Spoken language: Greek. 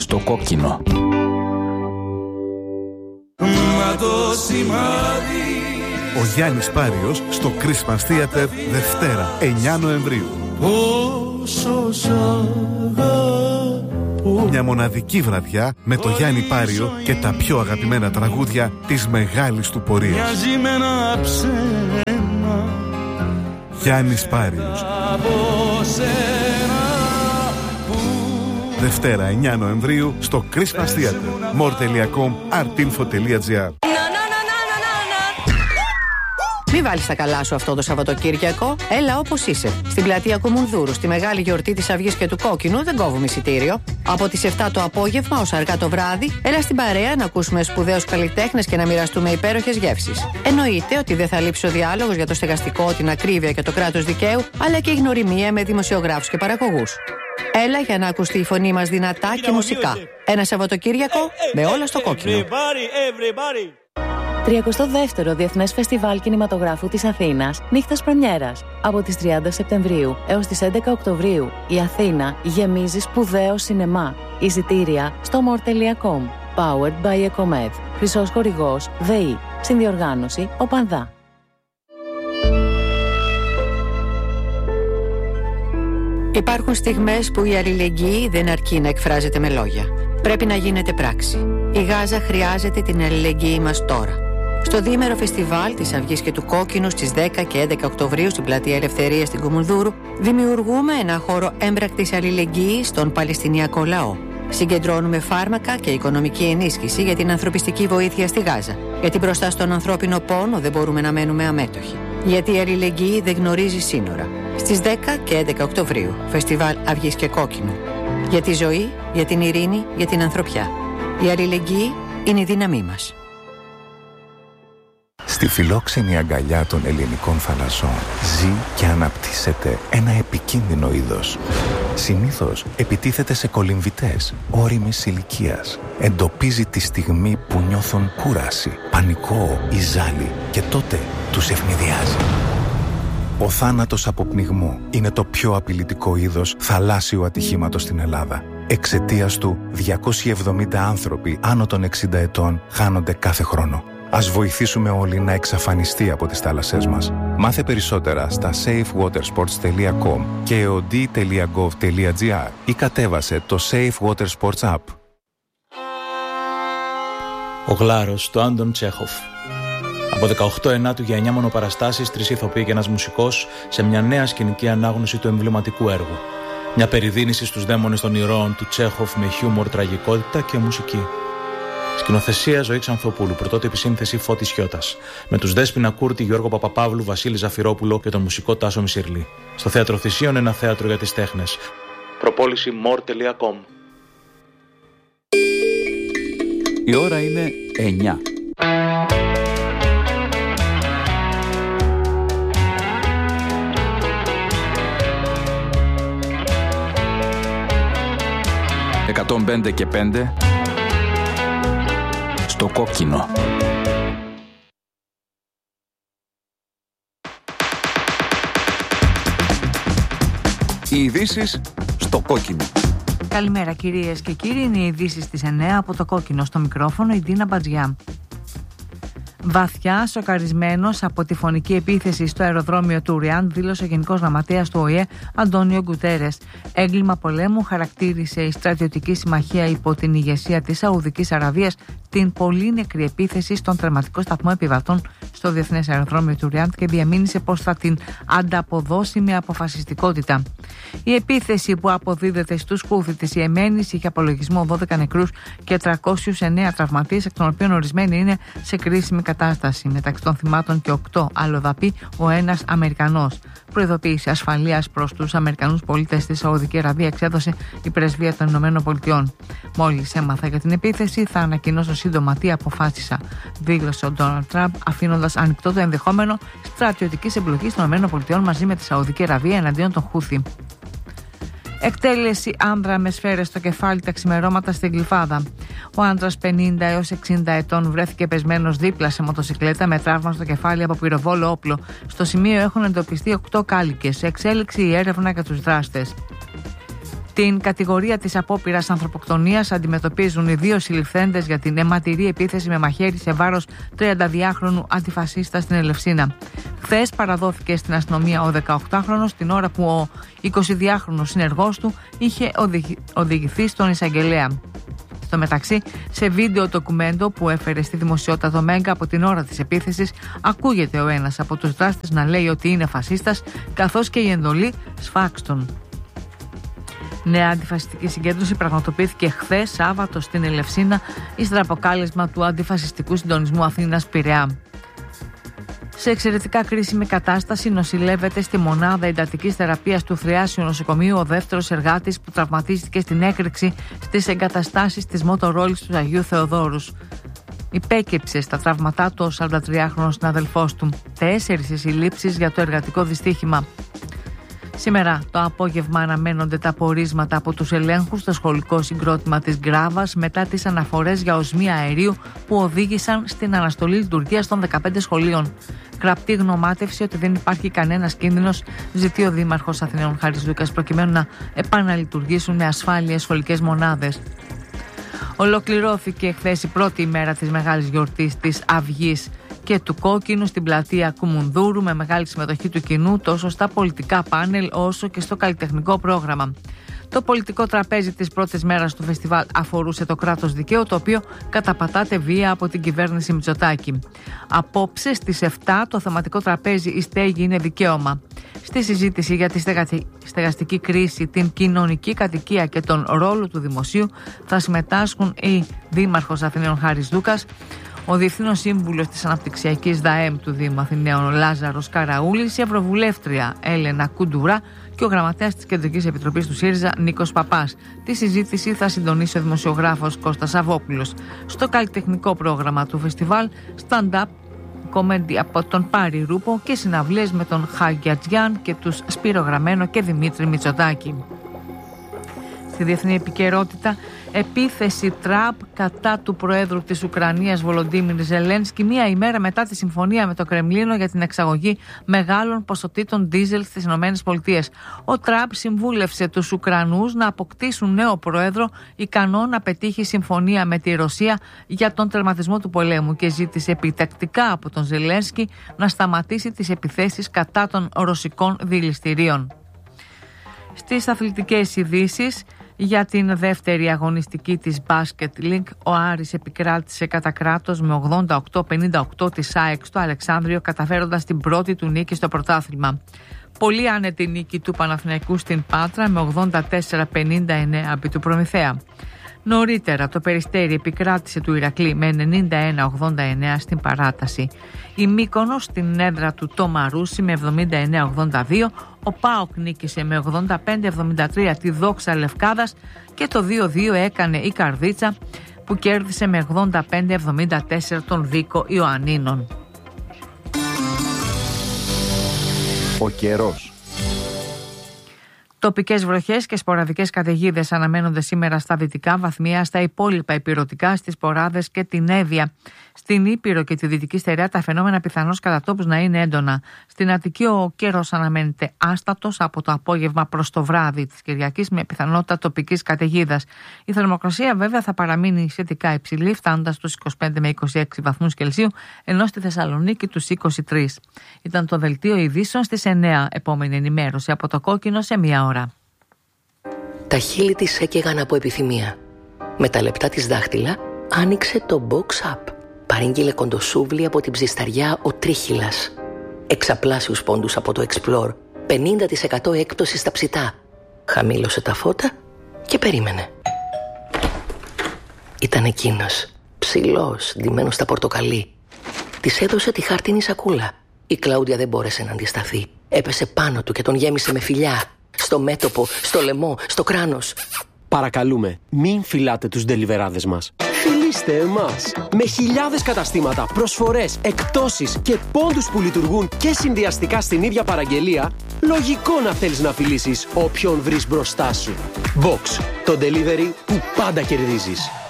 στο κόκκινο. Ο Γιάννης Πάριος στο Christmas Theater Δευτέρα 9 Νοεμβρίου. Μια μοναδική βραδιά με το Γιάννη Πάριο και τα πιο αγαπημένα τραγούδια της μεγάλης του πορείας. Γιάννης Πάριος. Δευτέρα 9 Νοεμβρίου στο Christmas Theater. more.com, artinfo.gr. Μη βάλεις τα καλά σου αυτό το Σαββατοκύριακο. Έλα όπως είσαι. Στην πλατεία Κουμουνδούρου, στη μεγάλη γιορτή της Αυγής και του Κόκκινου, δεν κόβουμε εισιτήριο. Από τις 7 το απόγευμα ως αργά το βράδυ, έλα στην παρέα να ακούσουμε σπουδαίους καλλιτέχνες και να μοιραστούμε υπέροχες γεύσεις. Εννοείται ότι δεν θα λείψει ο διάλογος για το στεγαστικό, την ακρίβεια και το κράτος δικαίου, αλλά και η γνωριμία με δημοσιογράφους και παραγωγούς. Έλα για να ακουστεί η φωνή μας δυνατά και μουσικά. Ένα Σαββατοκύριακο με όλα στο κόκκινο. 32ο Διεθνές Φεστιβάλ Κινηματογράφου της Αθήνας, νύχτας πρεμιέρας. Από τις 30 Σεπτεμβρίου έως τις 11 Οκτωβρίου, η Αθήνα γεμίζει σπουδαίο σινεμά. Εισιτήρια στο more.com. Powered by Ecomed. Χρυσός χορηγός ΔΕΗ. Συνδιοργάνωση ΟΠΑΝΔΑ. Υπάρχουν στιγμές που η αλληλεγγύη δεν αρκεί να εκφράζεται με λόγια. Πρέπει να γίνεται πράξη. Η Γάζα χρειάζεται την αλληλεγγύη μας τώρα. Στο διήμερο φεστιβάλ της Αυγής και του Κόκκινου στις 10 και 11 Οκτωβρίου στην Πλατεία Ελευθερίας στην Κουμουνδούρου, δημιουργούμε ένα χώρο έμπρακτης αλληλεγγύης στον Παλαιστινιακό λαό. Συγκεντρώνουμε φάρμακα και οικονομική ενίσχυση για την ανθρωπιστική βοήθεια στη Γάζα. Γιατί μπροστά στον ανθρώπινο πόνο δεν μπορούμε να μένουμε αμέτωχοι. Γιατί η αλληλεγγύη δεν γνωρίζει σύνορα. Στις 10 και 11 Οκτωβρίου, Φεστιβάλ Αυγής και Κόκκινου. Για τη ζωή, για την ειρήνη, για την ανθρωπιά. Η αλληλεγγύη είναι η δύναμή μας. Στη φιλόξενη αγκαλιά των ελληνικών θαλασσών ζει και αναπτύσσεται ένα επικίνδυνο είδος. Συνήθως επιτίθεται σε κολυμβητές ώριμης ηλικίας. Εντοπίζει τη στιγμή που νιώθουν κούραση, πανικό ή ζάλι και τότε τους ευνηδιάζει. Ο θάνατος από πνιγμό είναι το πιο απειλητικό είδος θαλάσσιου ατυχήματος στην Ελλάδα. Εξαιτίας του, 270 άνθρωποι άνω των 60 ετών χάνονται κάθε χρόνο. Ας βοηθήσουμε όλοι να εξαφανιστεί από τις θάλασσές μας. Μάθε περισσότερα στα safewatersports.com και eod.gov.gr ή κατέβασε το Safe Water Sports App. Ο Γλάρος του Άντων Τσέχοφ. Από 18 Ενάτου για 9 μονοπαραστάσεις, 3 ηθοποιοί και ένας μουσικός σε μια νέα σκηνική ανάγνωση του εμβληματικού έργου. Μια περιδίνηση στους δαίμονες των ηρώων του Τσέχοφ με χιούμορ, τραγικότητα και μουσική. Σκηνοθεσία Ζωή Ξανθοπούλου, πρωτότυπη σύνθεση Φώτης Χιώτας. Με τους Δέσποινα Κούρτη, Γιώργο Παπαπαύλου, Βασίλη Ζαφυρόπουλο και τον μουσικό Τάσο Μισιρλή. Στο Θέατρο Θησίων, ένα θέατρο για τις τέχνες. Προπόληση more.com. Η ώρα είναι 9. «105 και 5» στο κόκκινο. Οι ειδήσεις στο κόκκινο. Καλημέρα κυρίες και κύριοι, είναι οι ειδήσεις της 9 από το κόκκινο. Στο μικρόφωνο η Ντίνα Μπατζιά. Βαθιά σοκαρισμένος από τη φωνική επίθεση στο αεροδρόμιο του Ριάντ, δήλωσε ο Γενικός Γραμματέας του ΟΗΕ Αντώνιο Γκουτέρες. Έγκλημα πολέμου χαρακτήρισε η στρατιωτική συμμαχία υπό την ηγεσία της Σαουδικής Αραβίας την πολύ νεκρή επίθεση στον τερματικό σταθμό επιβατών στο Διεθνές Αεροδρόμιο του Ριάντ και διαμήνυσε πως θα την ανταποδώσει με αποφασιστικότητα. Η επίθεση που αποδίδεται στους Χούθι της Ιεμένης είχε απολογισμό 12 νεκρούς και 309 τραυματίες, εκ των οποίων ορισμένοι είναι σε κρίσιμη κατάσταση. Μεταξύ των θυμάτων και 8 αλλοδαποί, ο ένας Αμερικανός. Προειδοποίηση ασφαλείας προς τους Αμερικανούς πολίτες στη Σαουδική Αραβία εξέδωσε η Πρεσβεία των ΗΠΑ. Μόλις έμαθα για την επίθεση, θα ανακοινώσω σύντομα τι αποφάσισα, δήλωσε ο Ντόναλντ Τραμπ, αφήνοντας ανοιχτό το ενδεχόμενο στρατιωτικής εμπλοκής των ΗΠΑ μαζί με τη Σαουδική Αραβία εναντίον των Χούθι. Εκτέλεση άνδρα με σφαίρες στο κεφάλι τα ξημερώματα στην Γλυφάδα. Ο άνδρας 50 έως 60 ετών βρέθηκε πεσμένος δίπλα σε μοτοσικλέτα με τραύμα στο κεφάλι από πυροβόλο όπλο. Στο σημείο έχουν εντοπιστεί 8 κάλικες. Σε εξέλιξη η έρευνα για τους δράστες. Την κατηγορία της απόπειρας ανθρωποκτονίας αντιμετωπίζουν οι 2 συλληφθέντες για την αιματηρή επίθεση με μαχαίρι σε βάρος 32χρονου αντιφασίστα στην Ελευσίνα. Χθες παραδόθηκε στην αστυνομία ο 18χρονος την ώρα που ο 22χρονος συνεργός του είχε οδηγηθεί στον εισαγγελέα. Στο μεταξύ, σε βίντεο ντοκουμέντο που έφερε στη δημοσιότητα το Μέγκα από την ώρα της επίθεσης, ακούγεται ο ένας από τους δράστες να λέει ότι είναι φασίστας, καθώς και η εντολή «Σφάξτον». Νέα αντιφασιστική συγκέντρωση πραγματοποιήθηκε χθες Σάββατο στην Ελευσίνα, ύστερα από κάλεσμα του Αντιφασιστικού Συντονισμού Αθήνας-Πειραιά. Σε εξαιρετικά κρίσιμη κατάσταση νοσηλεύεται στη μονάδα εντατικής θεραπείας του Θριάσιου Νοσοκομείου ο δεύτερος εργάτης που τραυματίστηκε στην έκρηξη στις εγκαταστάσεις της Μότορόλης του Αγίου Θεοδόρους. Υπέκυψε στα τραύματά του ο 43χρονος συναδελφός του. 4 οι συλλήψεις για το εργατικό δυστύχημα. Σήμερα το απόγευμα αναμένονται τα πορίσματα από τους ελέγχους στο σχολικό συγκρότημα της Γκράβας μετά τις αναφορές για οσμία αερίου που οδήγησαν στην αναστολή λειτουργίας των 15 σχολείων. Γραπτή γνωμάτευση ότι δεν υπάρχει κανένας κίνδυνος ζητεί ο Δήμαρχος Αθηναίων Χαρισδούκας προκειμένου να επαναλειτουργήσουν με ασφάλεια σχολικές μονάδες. Ολοκληρώθηκε χθες η πρώτη ημέρα της μεγάλης γιορτής της Αυγής και του Κόκκινου στην πλατεία Κουμουνδούρου με μεγάλη συμμετοχή του κοινού τόσο στα πολιτικά πάνελ όσο και στο καλλιτεχνικό πρόγραμμα. Το πολιτικό τραπέζι της πρώτης μέρας του φεστιβάλ αφορούσε το κράτος δικαίου, το οποίο καταπατάται βία από την κυβέρνηση Μητσοτάκη. Απόψε στις 7 το θεματικό τραπέζι «Η στέγη είναι δικαίωμα». Στη συζήτηση για τη στεγαστική κρίση, την κοινωνική κατοικία και τον ρόλο του δημοσίου θα συμμετάσχουν η Δήμαρχος Αθηναίων Χάρης Δούκας, ο Διευθύνων Σύμβουλος της Αναπτυξιακής ΔΑΕΜ του Δήμου Αθηναίων Λάζαρος Καραούλης, η Ευρωβουλεύτρια Έλενα Κουντουρά και ο Γραμματέας της Κεντρικής Επιτροπής του ΣΥΡΙΖΑ Νίκος Παπάς. Τη συζήτηση θα συντονίσει ο δημοσιογράφος Κώστας Αβόπουλος. Στο καλλιτεχνικό πρόγραμμα του φεστιβάλ, stand-up κομμέντι από τον Πάρη Ρούπο και συναυλίες με τον Χαγιατζιάν και τους Σπύρο Γραμμένο και Δημήτρη Μητσοτάκη. Στη διεθνή επικαιρότητα, επίθεση Τραμπ κατά του Προέδρου της Ουκρανίας Βολοντίμιρ Ζελένσκι μία ημέρα μετά τη συμφωνία με το Κρεμλίνο για την εξαγωγή μεγάλων ποσοτήτων ντίζελ στις ΗΠΑ. Ο Τραμπ συμβούλευσε τους Ουκρανούς να αποκτήσουν νέο πρόεδρο ικανό να πετύχει συμφωνία με τη Ρωσία για τον τερματισμό του πολέμου και ζήτησε επιτακτικά από τον Ζελένσκι να σταματήσει τις επιθέσεις κατά των ρωσικών δηληστηρίων. Στις αθλητικές ειδήσεις, για την δεύτερη αγωνιστική της Basket League, ο Άρης επικράτησε κατά κράτος με 88-58 της ΑΕΚ στο Αλεξάνδριο, καταφέροντας την πρώτη του νίκη στο πρωτάθλημα. Πολύ άνετη νίκη του Παναθηναϊκού στην Πάτρα με 84-59 επί του Προμηθέα. Νωρίτερα το Περιστέρι επικράτησε του Ηρακλή με 91-89 στην παράταση. Η Μύκονος στην έδρα του το Μαρούσι με 79-82, ο ΠΑΟΚ νίκησε με 85-73 τη Δόξα Λευκάδας και το 2-2 έκανε η Καρδίτσα που κέρδισε με 85-74 τον Δίκο Ιωαννίνων. Ο καιρός. Τοπικές βροχές και σποραδικές καταιγίδες αναμένονται σήμερα στα δυτικά, βαθμία στα υπόλοιπα ηπειρωτικά, στις Ποράδες και την Εύβοια. Στην Ήπειρο και τη Δυτική Στερεά τα φαινόμενα πιθανώς κατά τόπους να είναι έντονα. Στην Αττική ο καιρός αναμένεται άστατος από το απόγευμα προς το βράδυ της Κυριακής με πιθανότητα τοπικής καταιγίδας. Η θερμοκρασία βέβαια θα παραμείνει σχετικά υψηλή, φτάνοντας στους 25 με 26 βαθμούς Κελσίου, ενώ στη Θεσσαλονίκη τους 23. Ήταν το δελτίο ειδήσεων στις 9. Επόμενη ενημέρωση από το Κόκκινο σε 1 ώρα. Τα χείλη της έκαιγαν από επιθυμία. Με τα λεπτά της δάχτυλα άνοιξε το Box Up. Παρήγγειλε κοντοσούβλι από την ψισταριά ο Τρίχυλας. Εξαπλάσιους πόντους από το Explore. 50% έκπτωση στα ψητά. Χαμήλωσε τα φώτα και περίμενε. Ήταν εκείνος, ψηλός, ντυμένος στα πορτοκαλί. Της έδωσε τη χάρτινη σακούλα. Η Κλάουδια δεν μπόρεσε να αντισταθεί. Έπεσε πάνω του και τον γέμισε με φιλιά. Στο μέτωπο, στο λαιμό, στο κράνος. Παρακαλούμε, μην φυλάτε τους ντελιβεράδες μας. Φιλήστε εμάς. Με χιλιάδες καταστήματα, προσφορές, εκπτώσεις και πόντους που λειτουργούν και συνδυαστικά στην ίδια παραγγελία, λογικό να θέλεις να φιλήσεις όποιον βρεις μπροστά σου. Box, το delivery που πάντα κερδίζεις.